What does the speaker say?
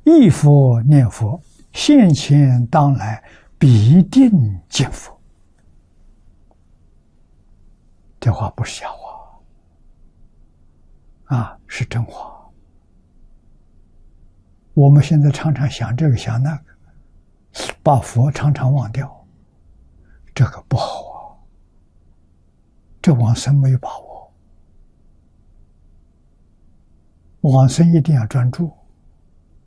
忆佛念佛，现前当来必定见佛。这话不是假话啊，是真话。我们现在常常想这个想那个，把佛常常忘掉，这个不好啊。这往生没有把握，往生一定要专注。